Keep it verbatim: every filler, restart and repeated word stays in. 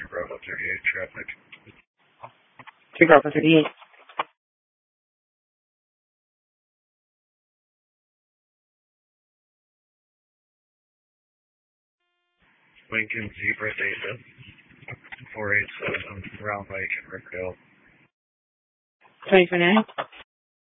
Bravo thirty-eight traffic. two Bravo thirty-eight. Lincoln Zebra Data. four eight seven, Round Lake in Riverdale. twenty-four nine.